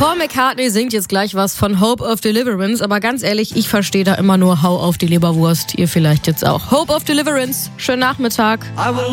Paul McCartney singt jetzt gleich was von Hope of Deliverance, aber ganz ehrlich, ich verstehe da immer nur Hau auf die Leberwurst. Ihr vielleicht jetzt auch. Hope of Deliverance, schönen Nachmittag.